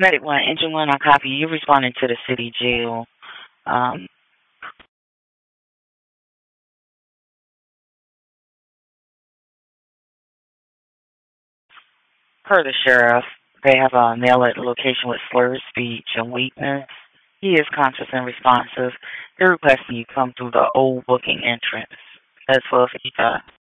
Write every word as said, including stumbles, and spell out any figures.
Medic one, Engine one, I copy. You responding to the city jail. Um, per the sheriff, they have a male at the location with slurred speech and weakness. He is conscious and responsive. They're requesting you come through the old booking entrance. That's twelve fifty-five.